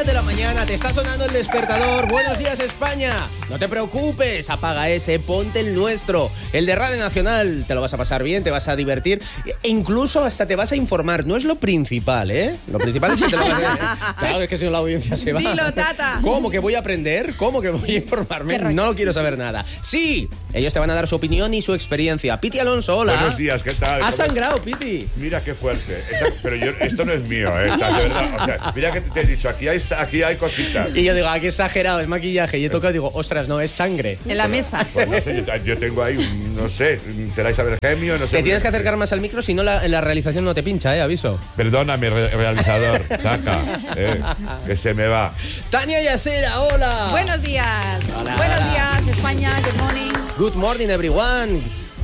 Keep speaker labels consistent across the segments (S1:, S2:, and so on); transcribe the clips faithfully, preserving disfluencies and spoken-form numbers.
S1: diez de la mañana, te está sonando el despertador. Buenos días, España. No te preocupes, apaga ese, ponte el nuestro, el de Radio Nacional. Te lo vas a pasar bien, te vas a divertir e incluso hasta te vas a informar. No es lo principal, ¿eh? Lo principal es que te lo vas a... Claro, es que si no la audiencia se va.
S2: Dilo, tata.
S1: ¿Cómo que voy a aprender? ¿Cómo que voy a informarme? No quiero saber nada. Sí, ellos te van a dar su opinión y su experiencia. Piti Alonso, hola.
S3: Buenos días, ¿qué tal?
S1: Has sangrado, Piti.
S3: Mira qué fuerte. Esa, pero yo, esto no es mío, ¿eh? Esta, de verdad. O sea, mira que te he dicho, aquí hay, aquí hay cositas.
S1: Y yo digo, ah, qué exagerado, es maquillaje. Y he tocado y digo, ostras, no, es sangre.
S2: En la mesa.
S3: Pues no sé, yo, yo tengo ahí, un, no sé, será Isabel Gemio, no sé.
S1: Te tienes que acercar más al micro, si no la, la realización no te pincha, ¿eh? Aviso.
S3: Perdóname, re realizador, saca, eh, que se me va.
S1: Tania Yasera, hola.
S2: Buenos días.
S1: Hola.
S2: Buenos días, España. Good morning.
S1: Good morning, everyone.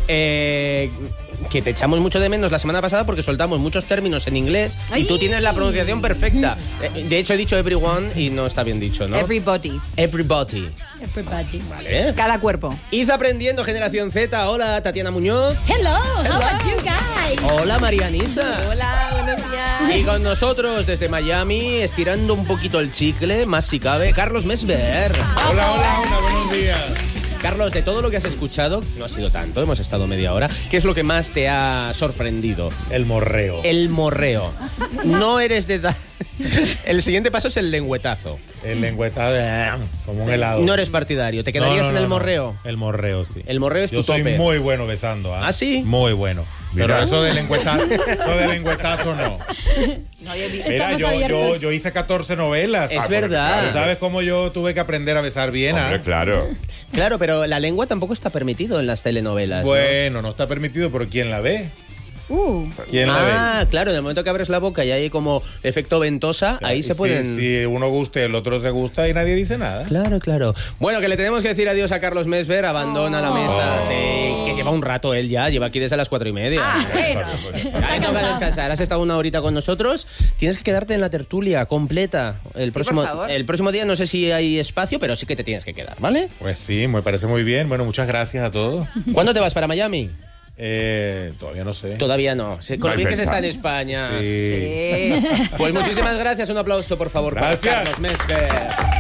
S1: Eh... que te echamos mucho de menos la semana pasada porque soltamos muchos términos en inglés. Ay. Y tú tienes la pronunciación perfecta. De hecho, he dicho everyone y no está bien dicho, ¿no?
S2: Everybody.
S1: Everybody.
S2: Everybody.
S1: Vale.
S2: Cada cuerpo.
S1: Id aprendiendo, Generación Z. Hola, Tatiana Muñoz.
S4: Hello, Hello. How are you guys?
S1: Hola, Marianisa.
S4: Hola, buenos días.
S1: Y con nosotros desde Miami, estirando un poquito el chicle, más si cabe, Carlos Mesver.
S5: Hola, hola, hola, buenos días.
S1: Carlos, de todo lo que has escuchado, no ha sido tanto, hemos estado media hora, ¿qué es lo que más te ha sorprendido?
S5: El morreo.
S1: El morreo. No eres de... El siguiente paso es el lengüetazo.
S5: El lengüetazo, como un helado.
S1: No eres partidario, ¿te quedarías
S5: no, no, no,
S1: en el
S5: no.
S1: morreo?
S5: El morreo, sí.
S1: El morreo es
S5: Yo
S1: tu tope.
S5: Yo soy muy bueno besando. ¿eh?
S1: ¿Ah, sí?
S5: Muy bueno.
S1: Mira.
S5: Pero eso del lengüetazo, eso del lengüetazo no.
S2: No, yo,
S5: Mira, yo, yo, yo hice catorce novelas.
S1: Es ah, verdad.
S5: Claro, ¿sabes cómo yo tuve que aprender a besar bien?
S3: Hombre,
S5: ¿eh?
S3: claro.
S1: Claro, pero la lengua tampoco está permitido en las telenovelas.
S5: Bueno,
S1: no,
S5: no está permitido, pero ¿quién la ve?
S4: Uh.
S5: ¿Quién la
S1: ah,
S5: ve?
S1: claro, en el momento que abres la boca y hay como efecto ventosa, ahí se
S5: si,
S1: pueden...
S5: Si uno gusta y el otro se gusta y nadie dice nada.
S1: Claro, claro. Bueno, que le tenemos que decir adiós a Carlos Mesver, abandona oh. la mesa. Sí, que lleva un rato él ya, lleva aquí desde las cuatro y media.
S2: Ah, bueno.
S1: Ahí toca descansar. Has estado una horita con nosotros. Tienes que quedarte en la tertulia completa. El,
S2: sí,
S1: próximo,
S2: por favor.
S1: el próximo día no sé si hay espacio, pero sí que te tienes que quedar, ¿vale?
S5: Pues sí, me parece muy bien. Bueno, muchas gracias a todos.
S1: ¿Cuándo te vas para Miami?
S5: Eh, todavía no sé.
S1: Todavía no. Con lo bien que se está en España.
S5: Sí.
S2: Sí.
S1: Pues muchísimas gracias. Un aplauso, por favor,
S5: gracias.
S1: para Carlos Mesver.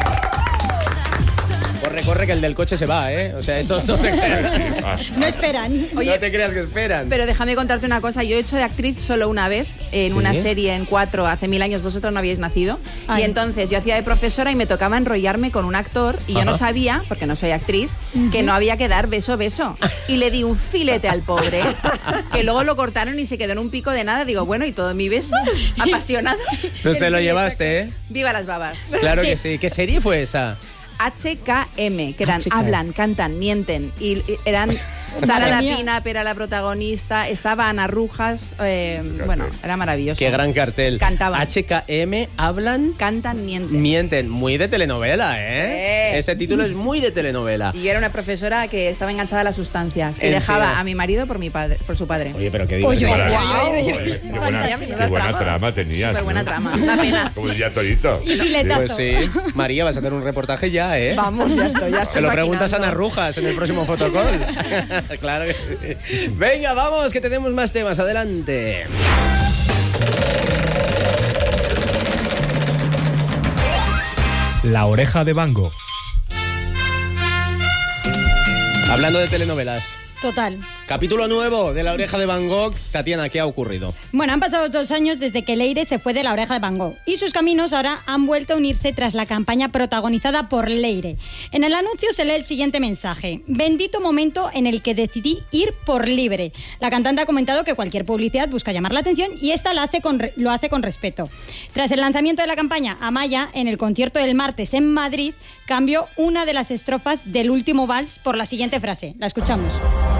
S1: Corre, corre, que el del coche se va, ¿eh? O sea, estos no te creas.
S4: No esperan.
S2: Oye,
S1: no te creas que esperan.
S2: Pero déjame contarte una cosa. Yo he hecho de actriz solo una vez en
S1: ¿Sí?
S2: una serie en cuatro, hace mil años vosotros no habíais nacido.
S4: Ay.
S2: Y entonces yo hacía de profesora y me tocaba enrollarme con un actor y yo
S1: Ajá.
S2: no sabía, porque no soy actriz, uh-huh. que no había que dar beso, beso. Y le di un filete al pobre, que luego lo cortaron y se quedó en un pico de nada. Digo, bueno, ¿y todo mi beso? Apasionado.
S1: Pero te lo llevaste, ¿eh?
S2: Viva las babas.
S1: Claro
S4: Sí.
S1: que sí. ¿Qué serie fue esa?
S2: H K M, que eran
S1: H K M.
S2: hablan, cantan, mienten. Y, y eran Sara
S4: Madre mía.
S2: Dapina, era la protagonista, estaba Ana Rujas, eh, bueno, era maravilloso.
S1: Qué gran cartel.
S2: Cantaba.
S1: H K M, hablan,
S2: Cantan, mienten.
S1: mienten. Muy de telenovela, ¿eh?
S2: Sí.
S1: Ese título es muy de telenovela.
S2: Y yo era una profesora que estaba enganchada a las sustancias y
S1: ¿En
S2: dejaba
S1: serio?
S2: a mi marido por mi padre, por su padre.
S1: Oye, pero qué
S4: Oye,
S1: divertido.
S4: guau.
S3: Qué buena,
S2: Vaya,
S3: qué
S2: menuda
S3: buena
S2: trama.
S3: trama tenías.
S2: Súper buena
S3: ¿no?
S2: trama, una pena.
S3: Como diría Torito.
S4: Y filetazo.
S1: Pues sí. María, vas a hacer un reportaje ya, ¿eh?
S2: Vamos, ya estoy, ya estoy
S1: Se lo preguntas a
S2: maquinando.
S1: Ana Rujas en el próximo fotocall. Claro que sí. Venga, vamos, que tenemos más temas. Adelante.
S6: La oreja de Van Gogh.
S1: Hablando de telenovelas.
S4: Total.
S1: Capítulo nuevo de La Oreja de Van Gogh. Tatiana, ¿qué ha ocurrido?
S4: Bueno, han pasado dos años desde que Leire se fue de La Oreja de Van Gogh y sus caminos ahora han vuelto a unirse tras la campaña protagonizada por Leire. En el anuncio se lee el siguiente mensaje: bendito momento en el que decidí ir por libre. La cantante ha comentado que cualquier publicidad busca llamar la atención y esta lo hace con, lo hace con respeto. Tras el lanzamiento de la campaña, Amaya, en el concierto del martes en Madrid, cambió una de las estrofas del último vals por la siguiente frase. La escuchamos.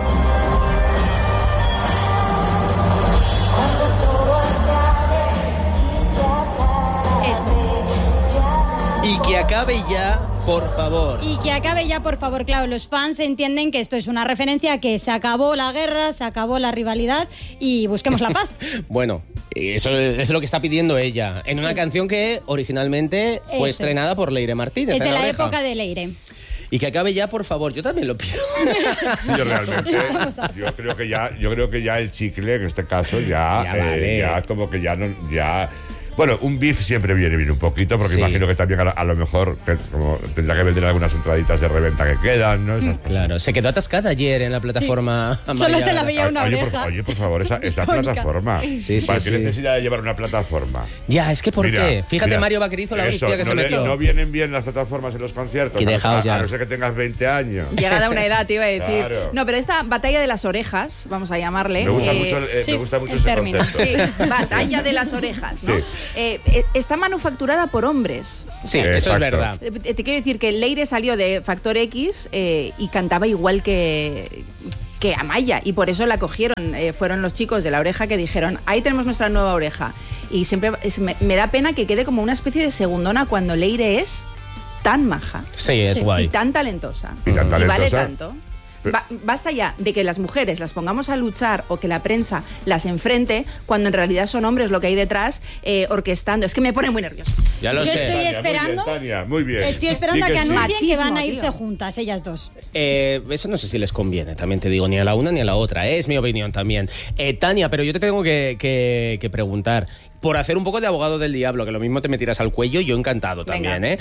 S1: Y que acabe ya, por favor.
S4: Y que acabe ya, por favor. Claro, los fans entienden que esto es una referencia a que se acabó la guerra, se acabó la rivalidad y busquemos la paz.
S1: Bueno, eso es lo que está pidiendo ella. En una
S4: Sí.
S1: canción que originalmente fue
S4: Eso es.
S1: estrenada por Leire Martínez.
S4: Es de
S1: en
S4: la
S1: Oreja.
S4: época de Leire.
S1: Y que acabe ya, por favor. Yo también lo pido.
S3: Yo realmente, yo creo que ya, yo creo que ya el chicle, en este caso, ya,
S1: Ya
S3: eh,
S1: vale.
S3: ya como que ya no, ya, Bueno, un beef siempre viene bien un poquito, porque
S1: Sí.
S3: imagino que también a, a lo mejor te- como tendrá que vender algunas entraditas de reventa que quedan, ¿no? Esas cosas.
S1: Claro, se quedó atascada ayer en la plataforma.
S4: Solo
S1: Amaya.
S4: se la veía una
S3: oye,
S4: oreja.
S3: Por, oye, por favor, esa, esa
S4: Icónica.
S3: plataforma.
S1: Sí,
S3: ¿Para
S1: sí,
S3: qué
S1: sí.
S3: necesidad de llevar una plataforma?
S1: Ya, es que ¿por
S3: Mira,
S1: qué? Fíjate,
S3: mira,
S1: Mario Vaquerizo, la
S3: eso,
S1: hostia que
S3: no
S1: se
S3: le-
S1: metió.
S3: No vienen bien las plataformas en los conciertos.
S1: Y
S3: a-
S1: dejaos
S3: a,
S1: ya.
S3: a no ser que tengas veinte años.
S2: Llegada a una edad, te iba a decir.
S3: Claro.
S2: No, pero esta batalla de las orejas, vamos a llamarle.
S3: Me gusta
S2: eh,
S3: mucho, eh,
S4: sí,
S3: me gusta mucho
S4: el
S3: ese
S4: término.
S3: concepto.
S2: Sí, batalla de las orejas, ¿no?
S3: Sí.
S2: Eh, eh, está manufacturada por hombres.
S1: Sí,
S3: Eh,
S1: eso es
S3: exacto.
S1: verdad.
S2: Eh, Te quiero decir que Leire salió de Factor X eh, y cantaba igual que, que Amaya, y por eso la cogieron. Eh, fueron los chicos de La Oreja que dijeron, ahí tenemos nuestra nueva oreja. Y siempre es- me, me da pena que quede como una especie de segundona cuando Leire es tan maja
S1: Sí, es
S4: Sí,
S1: guay.
S2: y tan talentosa.
S3: Y tan
S2: vale
S3: talentosa.
S2: tanto.
S3: Pero-
S2: Ba- basta ya de que las mujeres las pongamos a luchar o que la prensa las enfrente cuando en realidad son hombres lo que hay detrás eh, orquestando. Es que me pone muy nerviosa.
S1: Ya lo
S4: Yo
S1: sé.
S4: estoy
S3: Tania,
S4: esperando-
S3: Muy bien, Tania, muy bien.
S4: Estoy esperando
S3: Di
S4: a que
S3: sí.
S4: anuncien que van a
S2: Machismo,
S4: irse
S2: tío.
S4: juntas, ellas dos.
S1: Eh, eso no sé si les conviene, también te digo, ni a la una ni a la otra, ¿eh? Es mi opinión también. Eh, Tania, pero yo te tengo que, que- que preguntar, por hacer un poco de abogado del diablo, que lo mismo te me tiras al cuello, yo encantado también,
S2: Venga.
S1: ¿eh?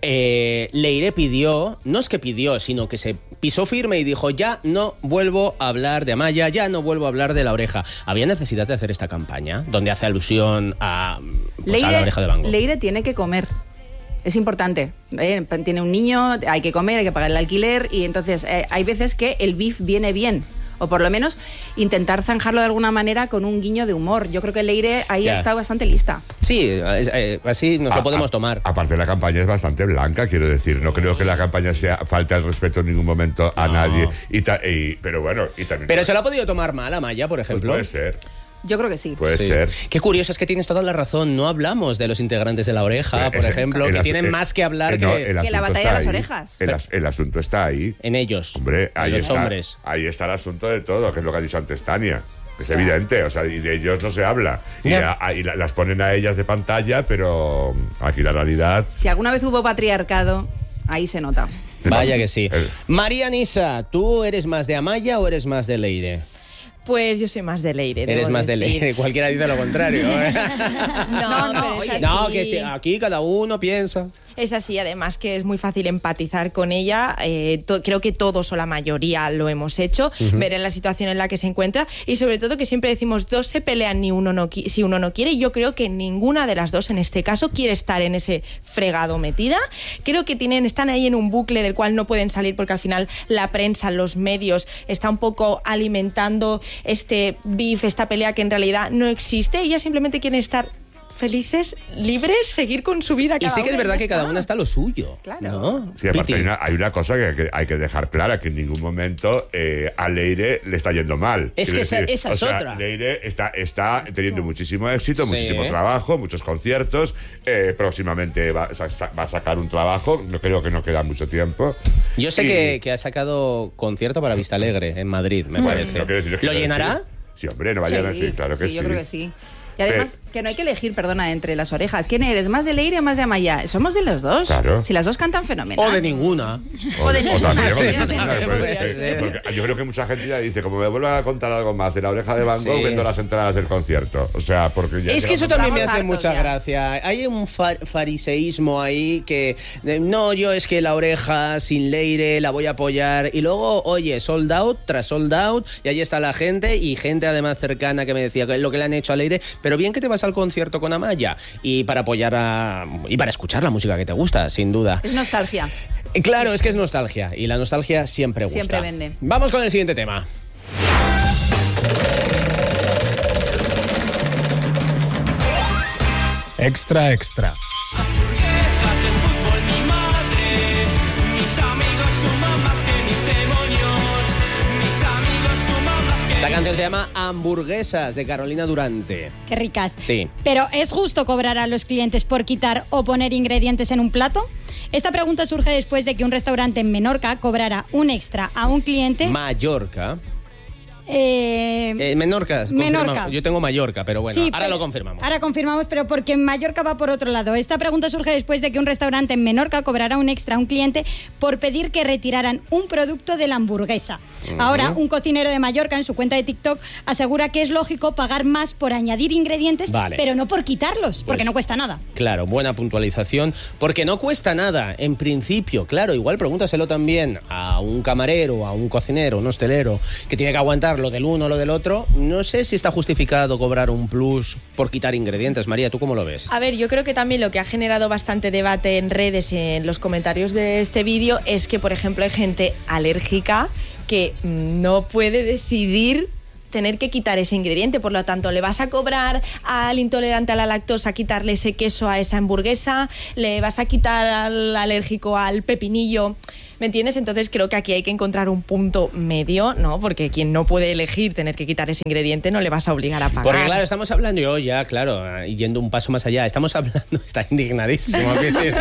S1: Eh, Leire pidió, no es que pidió, sino que se pisó firme y dijo, ya no vuelvo a hablar de Amaya, ya no vuelvo a hablar de La Oreja. ¿Había necesidad de hacer esta campaña, donde hace alusión a, pues, a La Oreja de Van Gogh?
S2: Leire tiene que comer. Es importante. ¿eh? Tiene un niño, hay que comer, hay que pagar el alquiler y entonces eh, hay veces que el beef viene bien. O por lo menos intentar zanjarlo de alguna manera con un guiño de humor. Yo creo que Leire ahí
S1: Ya.
S2: ha estado bastante lista.
S1: Sí, eh, eh, así nos
S3: A-
S1: lo podemos
S3: a-
S1: tomar.
S3: Aparte, la campaña es bastante blanca, quiero decir. No creo que la campaña sea falte al respeto en ningún momento a
S1: No.
S3: nadie. Y ta- y- pero bueno, y también.
S1: Pero se lo ha podido tomar mal a Maya, por
S3: pues
S1: ejemplo.
S3: puede ser.
S2: Yo creo que sí.
S3: Puede
S1: Sí.
S3: ser.
S1: Qué curioso, es que tienes toda la razón. No hablamos de los integrantes de La Oreja, por
S3: Ese-
S1: ejemplo,
S3: el
S1: que
S3: asu-
S1: tienen
S3: eh,
S1: más que hablar
S3: eh, no,
S1: que
S3: el
S2: Que la
S3: asunto
S2: batalla
S3: está
S2: de las
S3: ahí.
S2: orejas.
S3: El, as- el asunto está ahí.
S1: en ellos.
S3: Hombre, ahí
S1: los
S3: está,
S1: hombres.
S3: ahí está el asunto de todo, que es lo que ha dicho antes Tania. Es evidente, o sea, y de ellos no se habla. Y,
S1: Ya.
S3: a- y la- las ponen a ellas de pantalla, pero aquí la realidad.
S2: Si alguna vez hubo patriarcado, ahí se nota.
S1: Vaya que sí.
S3: El-
S1: María Nisa, ¿tú eres más de Amaya o eres más de Leire?
S7: Pues yo soy más de Leire.
S1: Eres
S7: debo
S1: más de
S7: decir.
S1: Leire. Cualquiera dice lo contrario. ¿eh?
S7: No,
S2: No, no,
S7: pero es
S2: oye,
S7: así.
S1: No, que sí, aquí cada uno piensa.
S7: Es así, además que es muy fácil empatizar con ella. eh, to- creo que todos o la mayoría lo hemos hecho, ver en la situación en la que se encuentra y sobre todo que siempre decimos dos se pelean ni uno no qui- si uno no quiere. Y yo creo que ninguna de las dos en este caso quiere estar en ese fregado metida. Creo que tienen, están ahí en un bucle del cual no pueden salir porque al final la prensa, los medios, está un poco alimentando este beef, esta pelea que en realidad no existe. Ellas simplemente quieren estar felices, libres, seguir con su vida.
S1: Y
S7: cada
S1: sí que es
S7: una,
S1: verdad
S7: ya
S1: que cada
S7: está.
S1: una está a lo suyo.
S2: Claro.
S1: ¿No?
S3: Sí, aparte
S1: Piti.
S3: hay una, hay una cosa que hay, que hay que dejar clara, que en ningún momento eh, a Leire le está yendo mal.
S1: Es
S3: Quiero
S1: que esa-
S3: decir,
S1: esa
S3: o
S1: es
S3: sea,
S1: otra.
S3: Leire está, está teniendo muchísimo éxito,
S1: Sí.
S3: muchísimo trabajo, muchos conciertos. eh, próximamente va, sa- sa- va a sacar un trabajo, no creo que no queda mucho tiempo.
S1: Yo sé
S3: Y-
S1: que, que ha sacado concierto para Vista Alegre en Madrid, me
S3: Bueno,
S1: parece.
S3: no quiero decir, es que
S1: ¿Lo
S3: quiero
S1: llenará?
S3: decir- Sí, hombre, no vayan
S2: Sí,
S3: así, claro que sí.
S2: yo creo que sí. Y además, que no hay que elegir, perdona, entre las orejas. ¿Quién eres? ¿Más de Leire o más de Amaya? Somos de los dos.
S3: Claro.
S2: Si las dos cantan fenomenal.
S1: O de ninguna.
S2: O de
S3: O
S2: ninguna,
S3: también, o de
S2: efectivamente.
S3: ninguna, pues,
S1: Puede
S3: eh,
S1: ser.
S3: porque yo creo que mucha gente ya dice, como me vuelva a contar algo más de La Oreja de Van Gogh,
S1: Sí.
S3: vendo las entradas del concierto. O sea, porque ya
S1: Es que eso
S3: llegamos-
S1: también me
S2: Estamos
S1: hace
S2: hartos
S1: mucha
S2: ya.
S1: gracia. Hay un fa- fariseísmo ahí que de, no, yo es que La Oreja sin Leire la voy a apoyar y luego, oye, sold out tras sold out y ahí está la gente y gente además cercana que me decía que lo que le han hecho a Leire, pero bien que te vas al concierto con Amaya y para apoyar a y para escuchar la música que te gusta, sin duda.
S2: Es nostalgia.
S1: Eh, Claro, es que es nostalgia y la nostalgia siempre gusta.
S2: Siempre vende.
S1: Vamos con el siguiente tema.
S6: Extra, extra.
S8: Hamburguesas, el fútbol, mi madre. Mis amigos suman más que mis demonios. Mis amigos suman más que
S1: Esta
S8: mis
S1: canción se llama Hamburguesas de Carolina Durante.
S4: Qué ricas.
S1: Sí.
S4: Pero ¿es justo cobrar a los clientes por quitar o poner ingredientes en un plato? Esta pregunta surge después de que un restaurante en Menorca cobrara un extra a un cliente.
S1: Mallorca.
S4: Eh,
S1: Eh, Menorca.
S4: Menorca.
S1: confirmamos. Yo tengo Mallorca, pero bueno,
S4: Sí,
S1: ahora
S4: pero-
S1: lo confirmamos.
S4: Ahora confirmamos, pero porque en Mallorca va por otro lado. Esta pregunta surge después de que un restaurante en Menorca cobrará un extra a un cliente por pedir que retiraran un producto de la hamburguesa. Uh-huh. Ahora, un cocinero de Mallorca en su cuenta de TikTok asegura que es lógico pagar más por añadir ingredientes,
S1: Vale.
S4: pero no por quitarlos, porque
S1: Pues,
S4: no cuesta nada.
S1: Claro, buena puntualización, porque no cuesta nada, en principio. Claro, igual pregúntaselo también a un camarero, a un cocinero, un hostelero, que tiene que aguantar lo del uno o lo del otro. No sé si está justificado cobrar un plus por quitar ingredientes. María, ¿tú cómo lo ves?
S7: A ver, yo creo que también lo que ha generado bastante debate en redes, en los comentarios de este vídeo, es que, por ejemplo, hay gente alérgica que no puede decidir tener que quitar ese ingrediente, por lo tanto le vas a cobrar al intolerante a la lactosa quitarle ese queso a esa hamburguesa, le vas a quitar al alérgico al pepinillo, ¿me entiendes? Entonces creo que aquí hay que encontrar un punto medio, ¿no? Porque quien no puede elegir tener que quitar ese ingrediente no le vas a obligar a pagar.
S1: Porque claro, estamos hablando, yo ya, claro, yendo un paso más allá, estamos hablando, está indignadísimo.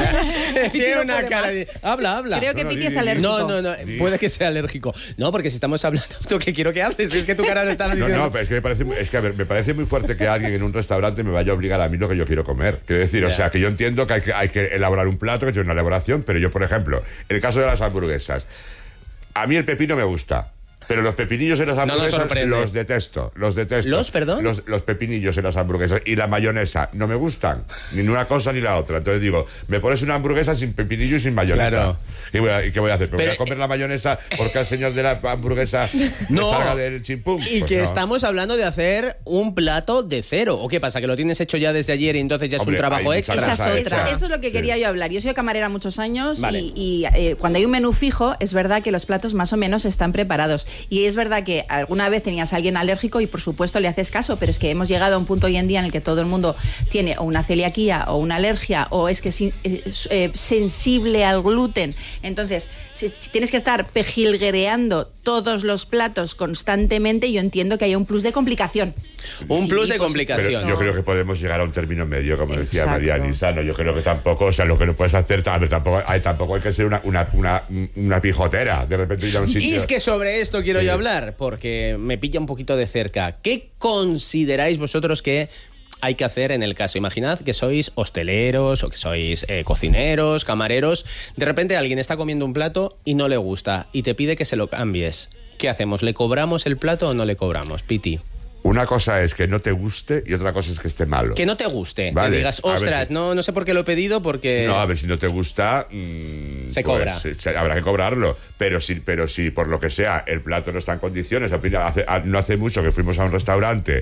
S1: Tiene una cara de... Habla, habla.
S2: Creo que
S3: No, no,
S2: Piti
S3: di,
S2: es
S3: di,
S2: alérgico.
S1: No, no, no,
S3: Sí.
S1: puede que sea alérgico. No, porque si estamos hablando, lo que quiero que hables, es que tu cara no está
S3: No,
S1: diciendo...
S3: no, pero es que, me parece, muy- es que a ver, me parece muy fuerte que alguien en un restaurante me vaya a obligar a mí lo que yo quiero comer. Quiero decir, o
S1: Ya.
S3: sea, que yo entiendo que hay, que hay que elaborar un plato, que tiene una elaboración, pero yo, por ejemplo, en el caso de las hamburguesas, a mí el pepino me gusta. Pero los pepinillos en las
S1: No nos
S3: hamburguesas
S1: sorprende.
S3: los detesto, los detesto.
S1: ¿Los, perdón?
S3: Los, los pepinillos en las hamburguesas y la mayonesa no me gustan, ni una cosa ni la otra. Entonces digo, me pones una hamburguesa sin pepinillo y sin mayonesa.
S1: Claro.
S3: ¿Y, voy a- y qué voy a hacer? ¿Me voy
S1: Pero,
S3: a comer la mayonesa porque al señor de la hamburguesa
S1: No.
S3: me salga del chimpún?
S1: Y
S3: Pues
S1: que
S3: no.
S1: estamos hablando de hacer un plato de cero. ¿O qué pasa? ¿Que lo tienes hecho ya desde ayer y entonces ya es
S3: Hombre,
S1: un trabajo
S3: hay
S1: extra?
S3: mucha
S2: Esa es
S3: grasa
S2: otra.
S3: hecha.
S2: Esto es lo que
S3: Sí.
S2: quería yo hablar. Yo soy camarera muchos años
S1: Vale.
S2: y, y, eh, cuando hay un menú fijo es verdad que los platos más o menos están preparados. Y es verdad que alguna vez tenías a alguien alérgico y por supuesto le haces caso, pero es que hemos llegado a un punto hoy en día en el que todo el mundo tiene o una celiaquía o una alergia o es que es es, eh, sensible al gluten. Entonces, si, si tienes que estar pejilguereando todos los platos constantemente, yo entiendo que haya un plus de complicación.
S1: Un
S2: Sí,
S1: plus de
S2: por
S1: complicación.
S3: Pero yo creo que podemos llegar a un término medio, como decía
S7: Exacto.
S3: María Nisano. Yo creo que tampoco, o sea, lo que no puedes hacer, a ver, tampoco hay, tampoco hay que ser una, una, una, una pijotera. De repente ir a un sitio.
S1: Y es que sobre esto quiero
S3: Sí.
S1: yo hablar, porque me pilla un poquito de cerca. ¿Qué consideráis vosotros que hay que hacer en el caso? Imaginad que sois hosteleros o que sois eh, cocineros, camareros. De repente alguien está comiendo un plato y no le gusta y te pide que se lo cambies. ¿Qué hacemos? ¿Le cobramos el plato o no le cobramos, Piti?
S3: Una cosa es que no te guste y otra cosa es que esté malo.
S1: Que no te guste,
S3: Vale,
S1: que digas,
S3: a ver
S1: ostras,
S3: si-
S1: no, no sé por qué lo he pedido porque...
S3: No, a ver, si no te gusta, mmm,
S1: Se
S3: pues,
S1: cobra.
S3: se- se- habrá que cobrarlo. Pero si, pero si por lo que sea el plato no está en condiciones, opina- hace- a- no hace mucho que fuimos a un restaurante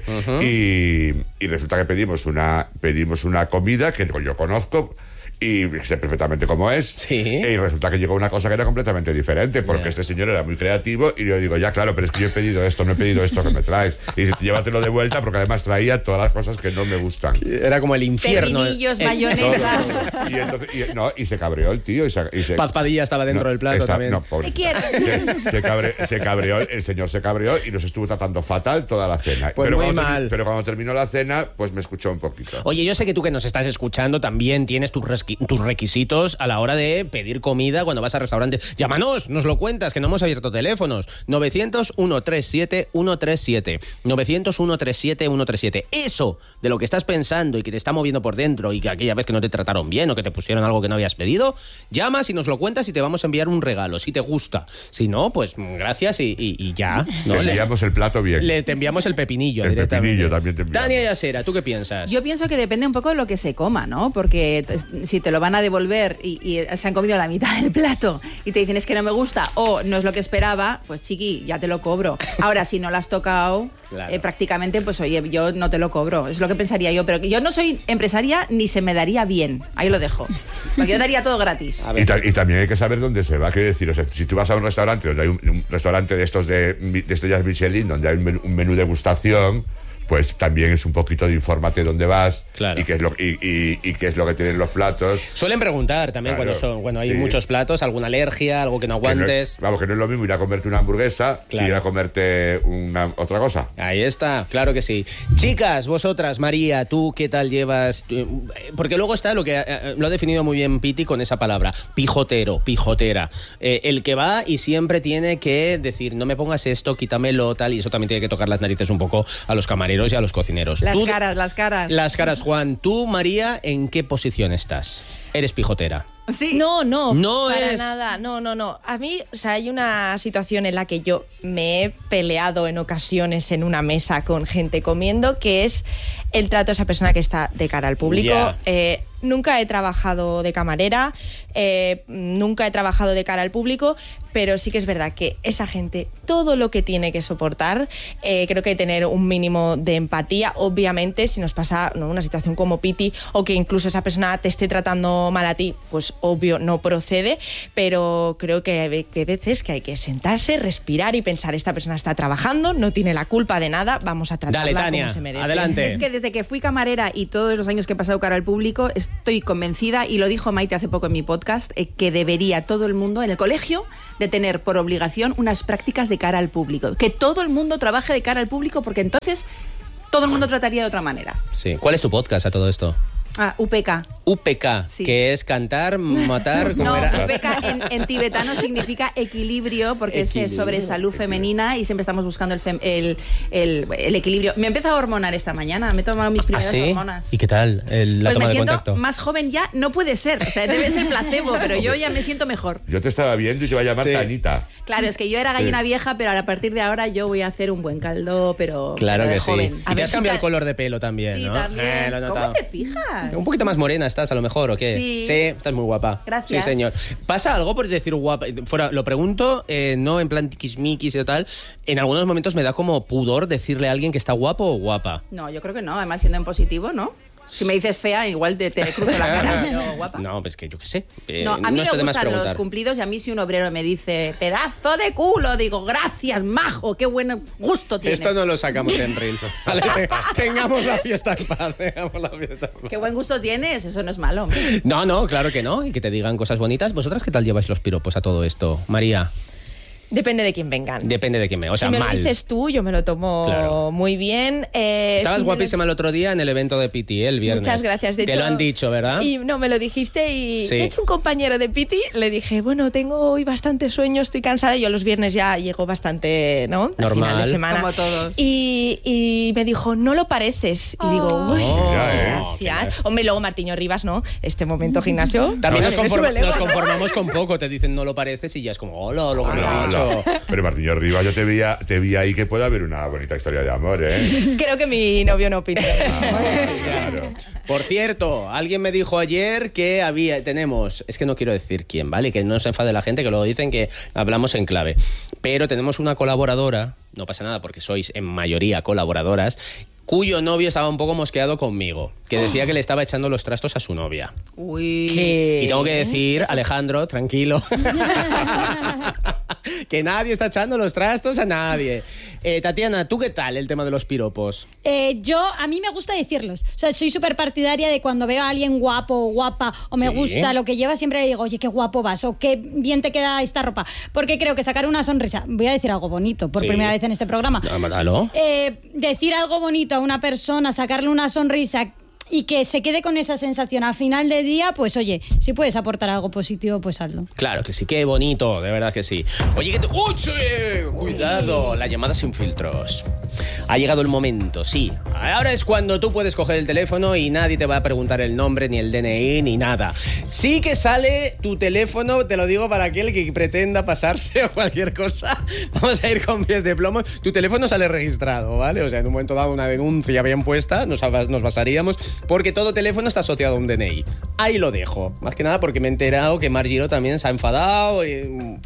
S3: y, y resulta que pedimos una, pedimos una comida que yo conozco y sé perfectamente cómo es.
S1: Sí.
S3: Y resulta que llegó una cosa que era completamente diferente, porque
S1: Ya.
S3: este señor era muy creativo y yo digo, ya claro, pero es que yo he pedido esto, no he pedido esto que me traes. Y dice, llévatelo de vuelta porque además traía todas las cosas que no me gustan.
S1: Era como el infierno.
S2: Pepinillos,
S1: Eh,
S2: mayonesa.
S3: Todo. Y, entonces, y- no, y se cabreó el tío. Y se, y se-
S1: Paz Padilla estaba dentro
S3: no,
S1: del plato
S3: está-
S1: también.
S3: No, pobre.
S2: Te quiero.
S3: Se, se cabre- se cabreó, el señor se cabreó y nos estuvo tratando fatal toda la cena.
S1: Pues
S3: pero,
S1: muy
S3: cuando termi-
S1: mal.
S3: pero cuando terminó la cena, pues me escuchó un poquito.
S1: Oye, yo sé que tú que nos estás escuchando también tienes tus, resqui- tus requisitos a la hora de pedir comida cuando vas al restaurante. Llámanos, nos lo cuentas, que no hemos abierto teléfonos. novecientos, ciento treinta y siete, ciento treinta y siete. novecientos, ciento treinta y siete, ciento treinta y siete. Eso de lo que estás pensando y que te está moviendo por dentro y que aquella vez que no te trataron bien o que te pusieron algo que no habías pedido, llamas y nos lo cuentas y te vamos a enviar un regalo, si te gusta. Si no, pues gracias y, y- y ya. ¿no?
S3: Te
S1: Le-
S3: enviamos el plato bien.
S1: Le te enviamos el pepinillo
S3: El
S1: directamente.
S3: pepinillo también te enviamos.
S1: Tania Yasera, ¿tú qué piensas?
S2: Yo pienso que depende un poco de lo que se coma, ¿no? Porque t- si te lo van a devolver y, y se han comido la mitad del plato y te dicen es que no me gusta o no es lo que esperaba, pues chiqui, ya te lo cobro. Ahora, si no lo has tocado,
S1: Claro.
S2: eh, prácticamente, pues oye, yo no te lo cobro. Es lo que pensaría yo. Pero que yo no soy empresaria ni se me daría bien. Ahí lo dejo. Porque yo daría todo gratis.
S1: A
S3: Y,
S1: ver.
S3: ta- y también hay que saber dónde se va. Quiero decir, o sea, si tú vas a un restaurante donde hay un, un restaurante de estos de, de estrellas Michelin, donde hay un menú, un menú degustación, pues también es un poquito de infórmate dónde vas
S1: Claro.
S3: y qué es lo y, y, y qué es lo que tienen los platos.
S1: Suelen preguntar también
S3: Claro,
S1: cuando son, cuando hay
S3: sí.
S1: muchos platos, alguna alergia, algo que no
S3: Que no-
S1: aguantes.
S3: vamos, que no es lo mismo ir a comerte una hamburguesa
S1: Claro.
S3: que ir a comerte una otra cosa.
S1: Ahí está, claro que sí. Chicas, vosotras, María, ¿tú qué tal llevas? Porque luego está lo que eh, lo ha definido muy bien Piti con esa palabra, pijotero, pijotera. Eh, el que va y siempre tiene que decir, no me pongas esto, quítamelo, tal, y eso también tiene que tocar las narices un poco a los camareros y a los cocineros.
S2: Las
S1: Tú-
S2: caras, las caras.
S1: Las caras, Juan. Tú, María, ¿en qué posición estás? Eres pijotera.
S2: Sí.
S7: No, no,
S1: No
S7: para
S1: es-
S7: nada, no, no, no. A mí, o sea, hay una situación en la que yo me he peleado en ocasiones en una mesa con gente comiendo, que es el trato de esa persona que está de cara al público.
S1: Ya.
S7: Eh, nunca he trabajado de camarera, eh, nunca he trabajado de cara al público, pero sí que es verdad que esa gente, todo lo que tiene que soportar, eh, creo que tener un mínimo de empatía, obviamente, si nos pasa, ¿no?, una situación como Piti, o que incluso esa persona te esté tratando mal a ti, pues obvio no procede, pero creo que hay ve- que hay veces que hay que sentarse, respirar y pensar, esta persona está trabajando, no tiene la culpa de nada, vamos a tratarla
S1: Dale, Tania,
S7: como se merece.
S1: adelante.
S2: Es que desde que fui camarera y todos los años que he pasado cara al público, estoy convencida, y lo dijo Maite hace poco en mi podcast, eh, que debería todo el mundo en el colegio de tener por obligación unas prácticas de cara al público. Que todo el mundo trabaje de cara al público, porque entonces todo el mundo trataría de otra manera.
S1: Sí. ¿Cuál es tu podcast a todo esto?
S2: Ah, U P K.
S1: U P K,
S2: Sí.
S1: que es cantar, matar, ¿cómo
S2: No,
S1: era?
S2: U P K en, en tibetano significa equilibrio, porque es eh, sobre
S1: Equilibrio.
S2: salud femenina y siempre estamos buscando el, fem- el, el- el equilibrio. Me he empezado a hormonar esta mañana, me he tomado mis
S1: ¿Ah,
S2: primeras
S1: sí?
S2: hormonas.
S1: ¿Y qué tal el- la
S2: Pues
S1: toma
S2: me
S1: de
S2: siento
S1: contacto?
S2: más joven ya, no puede ser. O sea, debe ser placebo, pero yo ya me siento mejor.
S3: Yo te estaba viendo y te iba a llamar
S1: Sí.
S3: Tanita.
S2: Claro, es que yo era gallina vieja, pero a partir de ahora yo voy a hacer un buen caldo, pero
S1: Claro
S2: pero de
S1: que sí.
S2: joven.
S1: Y te has cambiado el color de pelo también,
S2: Sí,
S1: ¿no?
S2: también.
S1: Eh, lo he
S2: ¿Cómo
S1: notado.
S2: te fijas?
S1: Un poquito más morena estás, a lo mejor, ¿o qué?
S2: Sí.
S1: Sí, estás muy guapa.
S2: Gracias.
S1: Sí, señor. ¿Pasa algo por decir guapa? Fuera, lo pregunto, eh, no en plan tiquismiquis y tal. En algunos momentos me da como pudor decirle a alguien que está guapo o guapa.
S2: No, yo creo que no. Además, siendo en positivo, ¿no? Si me dices fea, igual te, te cruzo la cara, pero guapa.
S1: No, pues que yo qué sé. Eh,
S2: No, a mí
S1: está
S2: me
S1: de más
S2: gustan los
S1: preguntar.
S2: cumplidos, y a mí si un obrero me dice pedazo de culo, digo gracias, majo, qué buen gusto tienes.
S1: Esto no lo sacamos en reel. Vale, te- tengamos la fiesta en paz. Tengamos la fiesta en paz.
S2: Qué buen gusto tienes, eso no es malo.
S1: No, no, claro que no. Y que te digan cosas bonitas. ¿Vosotras qué tal lleváis los piropos a todo esto? María,
S7: Depende de quién vengan.
S1: depende de quién me... O sea,
S7: si me
S1: mal.
S7: lo dices tú, yo me lo tomo
S1: Claro.
S7: muy bien. Eh,
S1: Estabas
S7: si me lo-
S1: guapísima el otro día en el evento de Piti, ¿eh? El viernes.
S7: Muchas gracias. De
S1: Te
S7: hecho,
S1: lo han dicho, ¿verdad?
S7: Y no, me lo dijiste y
S1: Sí.
S7: de hecho un compañero de Piti le dije, bueno, tengo hoy bastante sueño, estoy cansada. Y yo los viernes ya llego bastante, ¿no? Al
S1: Normal.
S7: final de semana.
S2: Como todos.
S7: Y, y me dijo, no lo pareces. Y digo, uy,
S1: Oh,
S3: Mira, eh.
S7: gracias. Hombre, luego Martiño Rivas, ¿no? Este momento gimnasio.
S1: También nos,
S7: Me
S1: conform-
S7: sube el ego,
S1: nos
S7: ¿no?
S1: conformamos con poco. Te dicen no lo pareces y ya es como, hola, lo que me
S3: No,
S1: he
S3: no.
S1: dicho.
S3: Pero Martiño Rivas, yo te vi, a- te vi ahí que puede haber una bonita historia de amor, ¿eh?
S7: Creo que mi novio no opina.
S3: Claro.
S1: Por cierto, alguien me dijo ayer que había, tenemos, es que no quiero decir quién, ¿vale? Que no se enfade la gente, que luego dicen que hablamos en clave. Pero tenemos una colaboradora, no pasa nada porque sois en mayoría colaboradoras, cuyo novio estaba un poco mosqueado conmigo, que decía que le estaba echando los trastos a su novia.
S2: Uy.
S7: ¿Qué?
S1: Y tengo que decir, Alejandro, tranquilo, que nadie está echando los trastos a nadie. Eh, Tatiana, ¿tú qué tal el tema de los piropos?
S4: Eh, yo, a mí me gusta decirlos. O sea, soy súper partidaria de cuando veo a alguien guapo o guapa o me
S1: Sí.
S4: gusta lo que lleva, siempre le digo, oye, qué guapo vas o qué bien te queda esta ropa. Porque creo que sacar una sonrisa, voy a decir algo bonito por
S1: Sí.
S4: primera vez en este programa.
S1: No, mátalo.
S4: Eh, decir algo bonito a una persona, sacarle una sonrisa y que se quede con esa sensación a final de día, pues oye, si puedes aportar algo positivo, pues hazlo.
S1: Claro que sí, qué bonito, de verdad que sí. Oye, que te... ¡Uy, sí! Cuidado, la llamada sin filtros. Ha llegado el momento, sí. Ahora es cuando tú puedes coger el teléfono y nadie te va a preguntar el nombre, ni el D N I, ni nada. Sí que sale tu teléfono, te lo digo para aquel que pretenda pasarse o cualquier cosa. Vamos a ir con pies de plomo. Tu teléfono sale registrado, ¿vale? O sea, en un momento dado una denuncia bien puesta, nos, nos basaríamos, porque todo teléfono está asociado a un D N I. Ahí lo dejo. Más que nada porque me he enterado que Mar Giró también se ha enfadado y...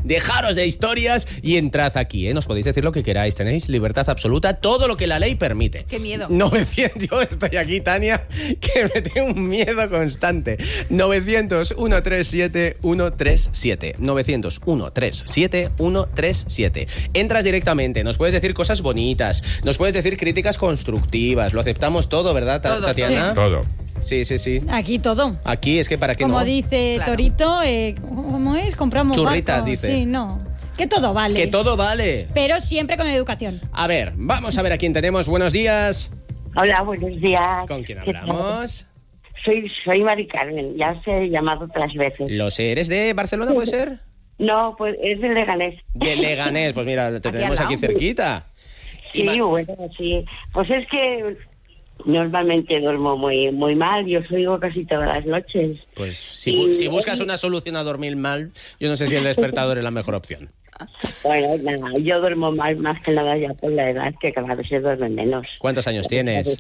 S1: dejaros de historias y entrad aquí, ¿eh? Nos podéis decir lo que queráis, tenéis libertad absoluta, todo lo que la ley permite.
S2: Qué miedo.
S1: novecientos, yo estoy aquí, Tania, que me tengo un miedo constante. novecientos, ciento treinta y siete, ciento treinta y siete. novecientos, ciento treinta y siete, ciento treinta y siete. Entras directamente, nos puedes decir cosas bonitas, nos puedes decir críticas constructivas, lo aceptamos todo, ¿verdad, Ta-
S2: Todo,
S1: Tatiana?
S3: Sí. Todo.
S1: Sí, sí, sí.
S4: Aquí todo.
S1: Aquí es que para qué
S4: Como
S1: no.
S4: dice
S2: Claro.
S4: Torito, eh, ¿cómo es? Compramos
S1: Churrita,
S4: barcos.
S1: dice.
S4: Sí, no. Que todo vale.
S1: Que todo vale.
S4: Pero siempre con educación.
S1: A ver, vamos a ver a quién tenemos. Buenos días.
S9: Hola, buenos días.
S1: ¿Con quién
S9: ¿Qué tal?
S1: hablamos?
S9: Soy, soy Mari Carmen, ya os he llamado otras veces.
S1: Lo sé, ¿eres de Barcelona, puede ser?
S9: No, pues es de Leganés.
S1: De Leganés, pues mira, te
S2: Aquí
S1: tenemos
S2: al
S1: aquí
S2: lado.
S1: cerquita. Y
S9: Sí,
S1: ma-
S9: bueno, sí. Pues es que normalmente duermo muy muy mal, yo os oigo casi todas las noches.
S1: Pues si, bu- si buscas una solución a dormir mal, yo no sé si el despertador es la mejor opción.
S9: Bueno, nada, yo duermo mal más que nada ya por la edad, que cada vez se duerme menos.
S1: ¿Cuántos años tienes?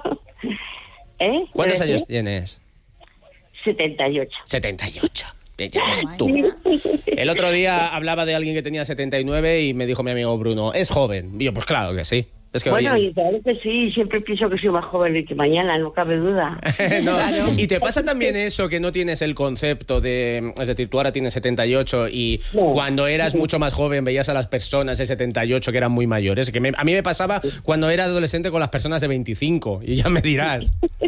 S9: ¿Eh?
S1: ¿Cuántos
S9: ¿Puede
S1: años
S9: ser?
S1: tienes?
S9: setenta y ocho.
S1: setenta y ocho. Ya ves
S4: Madre
S1: tú.
S4: mía.
S1: El otro día hablaba de alguien que tenía setenta y nueve y me dijo mi amigo Bruno, es joven. Y yo, pues claro que sí. Es que
S9: Bueno,
S1: oye,
S9: y claro que sí, siempre pienso que soy más joven que mañana, no cabe duda.
S1: no. Y te pasa también eso que no tienes el concepto de, es decir, tú ahora tienes setenta y ocho y
S9: No.
S1: cuando eras mucho más joven veías a las personas de setenta y ocho que eran muy mayores, que me- a mí me pasaba cuando era adolescente con las personas de veinticinco y ya me dirás.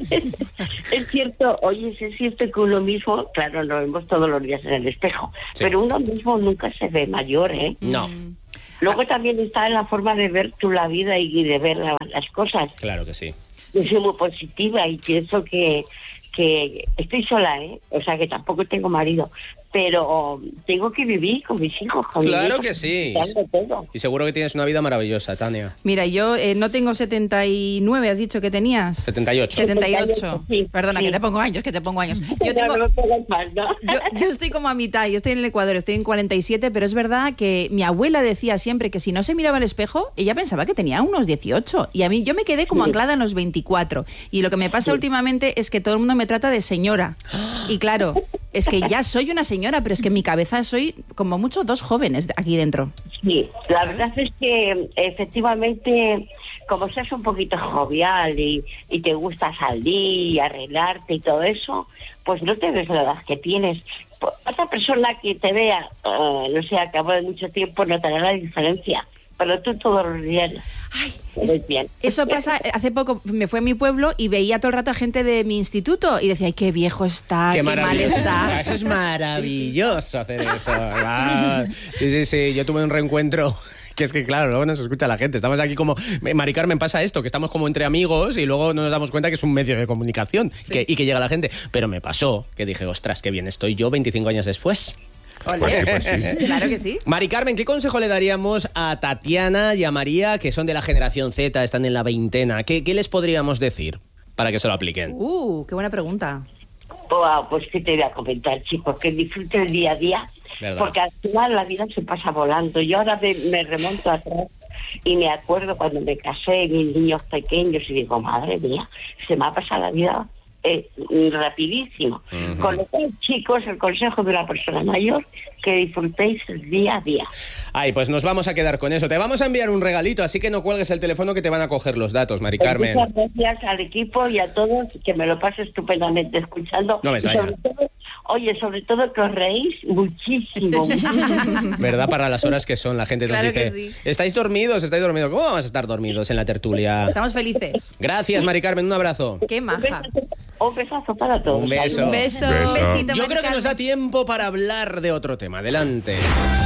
S9: Es cierto, oye, es cierto que uno mismo, claro, lo vemos todos los días en el espejo,
S1: Sí.
S9: pero uno mismo nunca se ve mayor, ¿eh?
S1: No,
S9: Luego también está en la forma de ver tú la vida y de ver la- las cosas.
S1: claro que sí.
S9: Yo soy muy positiva y pienso que, que estoy sola, ¿eh? O sea, que tampoco tengo marido, pero tengo que vivir con mis hijos, con
S1: Claro
S9: mis hijos,
S1: que sí.
S9: disfrutando todo.
S1: Y seguro que tienes una vida maravillosa, Tania.
S2: Mira, yo eh, no tengo setenta y nueve, has dicho que tenías.
S1: setenta y ocho.
S2: setenta y ocho.
S9: Sí,
S2: Perdona,
S9: sí.
S2: que te pongo años, que te pongo años. Yo
S9: No,
S2: tengo...
S9: no me pongas mal, ¿no?
S2: Yo, yo estoy como a mitad, yo estoy en el Ecuador, estoy en cuarenta y siete, pero es verdad que mi abuela decía siempre que si no se miraba al espejo, ella pensaba que tenía unos dieciocho. Y a mí yo me quedé como anclada en los veinticuatro. Y lo que me pasa últimamente es que todo el mundo me trata de señora. Y claro, es que ya soy una señora, pero es que en mi cabeza soy como mucho dos jóvenes aquí dentro.
S9: Sí, la verdad es que efectivamente, como seas un poquito jovial y, y te gusta salir y arreglarte y todo eso, pues no te ves la edad que tienes. Pues otra persona que te vea, eh, no sé, a cabo de mucho tiempo notará la diferencia, pero tú todos los días
S2: Ay,
S9: te ves bien.
S2: Eso pasa, hace poco me fui a mi pueblo y veía todo el rato a gente de mi instituto y decía, ay, qué viejo está, qué, mal
S1: maravilloso.
S2: está.
S1: Eso es maravilloso hacer eso. Ah, sí, sí, sí. Yo tuve un reencuentro. Que es que, claro, luego nos escucha la gente. Estamos aquí como... Mari Carmen, pasa esto, que estamos como entre amigos y luego no nos damos cuenta que es un medio de comunicación que, y que llega la gente. Pero me pasó que dije, ostras, qué bien estoy yo veinticinco años después.
S3: Pues sí, pues sí.
S2: Claro que sí.
S1: Mari Carmen, ¿qué consejo le daríamos a Tatiana y a María, que son de la generación Z, están en la veintena? ¿Qué, qué les podríamos decir para que se lo apliquen?
S2: Uh, qué buena pregunta.
S9: Wow, pues qué te voy a comentar, chicos, que disfruten el día a día,
S1: ¿Verdad?
S9: porque al final la vida se pasa volando. Yo ahora me, me remonto atrás y me acuerdo cuando me casé, mis niños pequeños, y digo, madre mía, se me ha pasado la vida eh, rapidísimo.
S1: Ujú.
S9: Con lo cual, chicos, el consejo de una persona mayor, que disfrutéis el día a día.
S1: Ay, pues nos vamos a quedar con eso. Te vamos a enviar un regalito, así que no cuelgues el teléfono que te van a coger los datos, Mari Carmen.
S9: Muchas gracias al equipo y a todos, que me lo paso estupendamente escuchando.
S1: No me
S9: Y
S1: extraña.
S9: sobre todo, oye, sobre todo que os reís muchísimo. muchísimo.
S1: ¿Verdad? Para las horas que son, la gente nos
S2: Claro que
S1: dice,
S2: sí.
S1: ¿estáis dormidos? ¿Estáis dormidos? ¿Cómo vamos a estar dormidos en la tertulia?
S2: Estamos felices.
S1: Gracias, Mari Carmen, un abrazo.
S2: Qué
S9: Un
S2: maja.
S9: besazo, un besazo para todos.
S1: Un beso.
S2: Un beso.
S3: Beso.
S2: Un besito.
S1: Yo
S2: Mari
S1: creo que nos
S2: Carmen.
S1: da tiempo para hablar de otro tema. Adelante.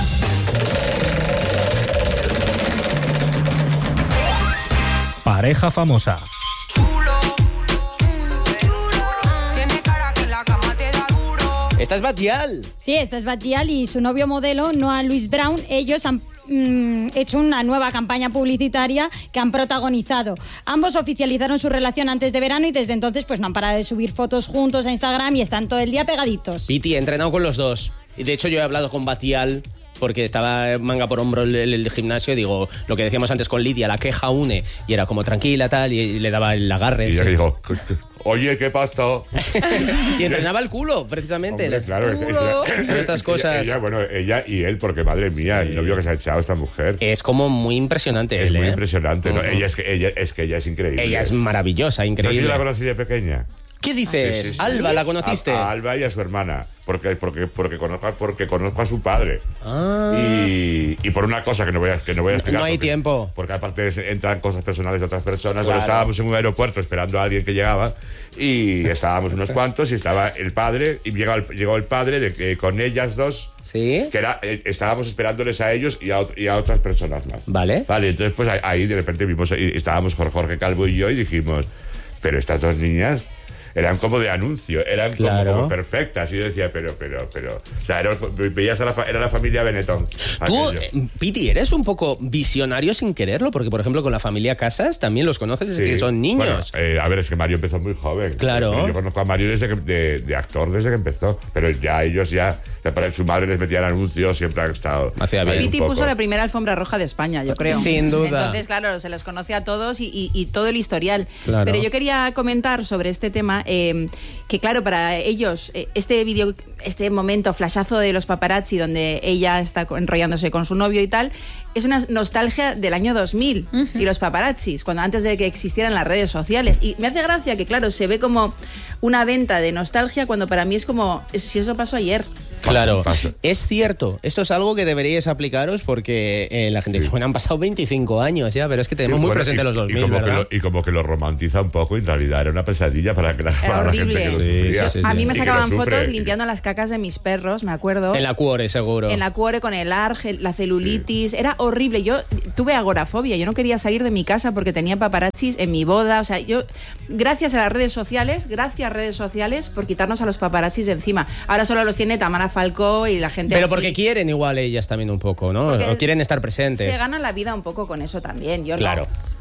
S6: Pareja famosa.
S8: Tiene cara que en la cama te da duro.
S1: Esta es Batial.
S4: Sí, esta es Batial y su novio modelo, Noah Louis Brown. Ellos han mm, hecho una nueva campaña publicitaria que han protagonizado. Ambos oficializaron su relación antes de verano y desde entonces pues no han parado de subir fotos juntos a Instagram y están todo el día pegaditos.
S1: Piti, he entrenado con los dos. Y de hecho yo he hablado con Batial porque estaba manga por hombro el, el, el gimnasio, y digo, lo que decíamos antes con Lidia, la queja une, y era como tranquila, tal, y, y le daba el agarre.
S3: Y ella
S1: sí.
S3: dijo, oye, ¿qué pasó?
S1: Y entrenaba el culo, precisamente.
S3: Hombre, claro, es,
S1: es, estas cosas.
S3: Ella, ella, bueno, ella y él, porque madre mía, el novio que se ha echado esta mujer.
S1: Es como muy impresionante.
S3: Es
S1: él,
S3: muy
S1: ¿eh?
S3: impresionante, ¿no?
S1: Uh-huh.
S3: Ella es que ella es que ella es increíble.
S1: Ella es maravillosa, increíble.
S3: ¿No? Yo la conocí de pequeña.
S1: ¿Qué dices?
S3: Sí, sí, sí.
S1: Alba, ¿la conociste?
S3: A, a Alba y a su hermana. Porque, porque, porque, conozco, porque conozco a su padre.
S1: Ah.
S3: Y, y por una cosa que no voy a, que no voy a explicar.
S1: No hay
S3: porque,
S1: tiempo.
S3: Porque aparte entran cosas personales de otras personas.
S1: Claro.
S3: Pero estábamos en un aeropuerto esperando a alguien que llegaba. Y estábamos unos cuantos y estaba el padre. Y llegó el, llegó el padre de que con ellas dos.
S1: Sí.
S3: Que era, eh, estábamos esperándoles a ellos y a, y a otras personas más.
S1: Vale.
S3: Vale, entonces pues ahí, ahí de repente vimos, y estábamos Jorge Calvo y yo y dijimos, pero estas dos niñas eran como de anuncio, eran
S1: Claro.
S3: como, como perfectas. Y yo decía, pero, pero, pero. O sea, era, veías a la, fa- era la familia Benetton.
S1: Tú,
S3: aquello.
S1: eh, Piti, eres un poco visionario sin quererlo, porque por ejemplo con la familia Casas también los conoces desde
S3: Sí.
S1: que son niños.
S3: Bueno, eh, a ver, es que Mario empezó muy joven.
S1: Claro.
S3: Yo conozco a Mario desde que, de, de actor desde que empezó. Pero ya ellos ya, ya para su madre les metían anuncios, siempre han estado.
S1: Hacía bien.
S3: ahí un
S2: Piti
S3: poco.
S2: puso la primera alfombra roja de España, yo creo.
S1: Sin duda.
S2: Entonces, claro, se les conoce a todos y, y- y todo el historial.
S1: Claro.
S2: Pero yo quería comentar sobre este tema, eh, que claro, para ellos, eh, este vídeo, este momento, flashazo de los paparazzi, donde ella está co- enrollándose con su novio y tal, es una nostalgia del año dos mil y los paparazzis, cuando antes de que existieran las redes sociales. Y me hace gracia que, claro, se ve como una venta de nostalgia cuando para mí es como es- si eso pasó ayer.
S1: Claro,
S3: Pasa.
S1: es cierto. Esto es algo que deberíais aplicaros porque eh, la gente dice, bueno, han pasado veinticinco años ya, pero es que tenemos
S3: Sí,
S1: muy
S3: bueno,
S1: presente
S3: y-
S1: los dos
S3: y
S1: mil,
S3: como que
S1: ¿verdad?
S3: lo- y como que lo romantiza un poco, y en realidad era una pesadilla para, que la, para la gente
S2: horrible.
S3: que lo
S1: Sí,
S3: sufría.
S1: sí, sí,
S2: A
S1: sí.
S2: mí me
S3: Y que lo
S2: sacaban
S3: sufre.
S2: fotos limpiando las cacas de mis perros, me acuerdo.
S1: En la cuore, seguro.
S2: En la cuore con el arge, la celulitis, era horrible. Yo tuve agorafobia, yo no quería salir de mi casa porque tenía paparazzis en mi boda. O sea, yo, gracias a las redes sociales, gracias redes sociales por quitarnos a los paparazzis de encima. Ahora solo los tiene Tamara Falcó y la gente
S1: Pero
S2: así.
S1: porque quieren igual ellas también un poco, ¿no?
S2: Porque
S1: O quieren estar presentes.
S2: Se gana la vida un poco con eso también, yo
S1: Claro.
S2: no.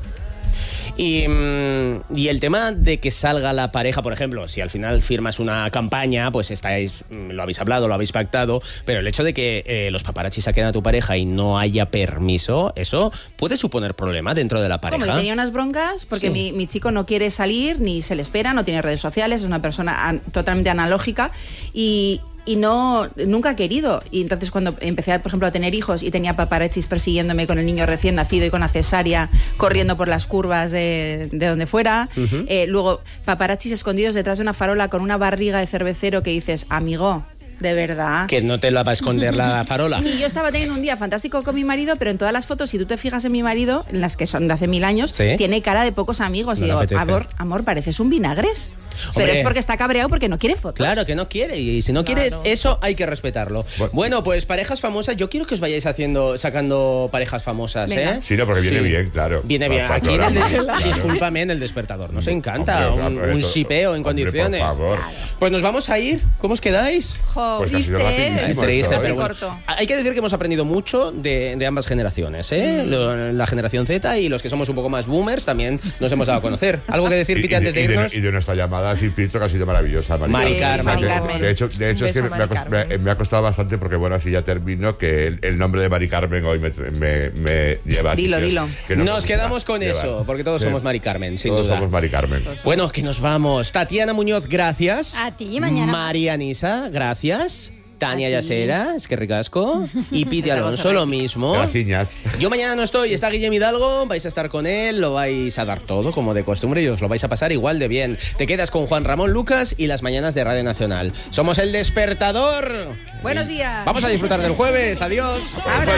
S1: Y, mm, y el tema de que salga la pareja, por ejemplo, si al final firmas una campaña, pues estáis, mm, lo habéis hablado, lo habéis pactado, pero el hecho de que eh, los paparazzi saquen a tu pareja y no haya permiso, eso puede suponer problema dentro de la pareja.
S2: Como que tenía unas broncas porque
S1: Sí.
S2: mi, mi chico no quiere salir, ni se le espera, no tiene redes sociales, es una persona an- totalmente analógica y, y no nunca ha querido. Y entonces cuando empecé, por ejemplo, a tener hijos y tenía paparazzis persiguiéndome con el niño recién nacido y con la cesárea, corriendo por las curvas de, de donde fuera,
S1: Ujú.
S2: eh, luego paparazzis escondidos detrás de una farola con una barriga de cervecero que dices, amigo, de verdad.
S1: Que no te la va a esconder la farola.
S2: Y yo estaba teniendo un día fantástico con mi marido, pero en todas las fotos, si tú te fijas en mi marido, en las que son de hace mil años,
S1: Sí.
S2: tiene cara de pocos amigos.
S1: No
S2: y
S1: le
S2: digo,
S1: apetece.
S2: amor, amor, pareces un vinagres. Pero
S1: Hombre.
S2: es porque está cabreado porque no quiere fotos.
S1: Claro que no quiere, y si no
S2: Claro.
S1: quieres eso hay que respetarlo.
S3: Bueno.
S1: Bueno, pues parejas famosas, yo quiero que os vayáis haciendo sacando parejas famosas,
S2: Venga.
S1: ¿eh?
S3: Sí, no, porque viene
S1: Sí.
S3: bien, claro.
S1: Viene bien.
S3: Para-
S1: Aquí,
S3: para
S1: en el-
S3: programa, claro.
S1: discúlpame, en el despertador nos encanta
S3: Hombre,
S1: un,
S3: hombre,
S1: un
S3: to-
S1: shipeo en
S3: hombre,
S1: condiciones.
S3: Por favor.
S1: Pues nos vamos a ir. ¿Cómo os quedáis?
S2: Jo,
S3: Pues que ha sido
S2: triste, ¿eh?
S3: rapidísimo.
S1: Triste,
S3: esto, ¿eh?
S1: pero
S2: Muy
S1: bueno.
S2: corto.
S1: Hay que decir que hemos aprendido mucho de, de ambas generaciones, ¿eh?
S2: Mm.
S1: Lo- La generación Z y los que somos un poco más boomers también nos hemos dado a conocer. ¿Algo que decir,
S3: Y-
S1: Piti,
S3: y
S1: antes de
S3: y
S1: irnos?
S3: y de nuestra llamada sin filtro, que ha sido maravillosa. Mari
S1: Mari
S2: Sí,
S1: Carmen.
S2: Mari
S3: De-
S2: Carmen.
S3: De hecho, de hecho
S7: Un
S3: es que
S7: beso,
S3: me ha,
S7: Mari
S3: cos-
S7: Carmen.
S3: me- me ha costado bastante porque, bueno, así ya termino, que el, el nombre de Mari Carmen hoy me, me, me lleva a
S2: Dilo,
S3: sitios
S2: dilo.
S3: que no me
S1: Nos
S3: gusta
S1: quedamos con
S3: llevar.
S1: eso, porque todos
S3: Sí.
S1: somos Mari Carmen, sin
S3: Todos
S1: duda.
S3: somos Mari Carmen.
S1: Bueno, que nos vamos. Tatiana Muñoz, gracias.
S4: A ti, mañana.
S1: María Nisa, gracias. Tania
S2: A ti.
S1: Yasera, es que ricasco. Y Piti
S2: Hasta
S1: Alonso,
S2: vosotras.
S1: lo mismo.
S3: Graciñas.
S1: Yo mañana no estoy, está Guillem Hidalgo, vais a estar con él, lo vais a dar todo como de costumbre y os lo vais a pasar igual de bien. Te quedas con Juan Ramón Lucas y las mañanas de Radio Nacional. Somos El Despertador.
S2: Buenos días.
S1: Vamos a disfrutar del jueves, adiós.
S2: Ahora.